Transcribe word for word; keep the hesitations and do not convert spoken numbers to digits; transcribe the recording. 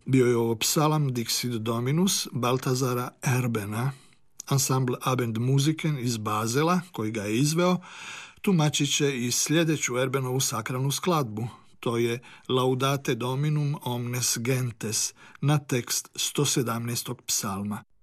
Bio je ovo psalam Dixit Dominus Baltazara Erbena, ansambl Abend Musiken iz Bazela, koji ga je izveo, tumačit će i sljedeću Erbenovu sakralnu skladbu. To je Laudate Dominum omnes gentes na tekst sto sedamnaestog psalma.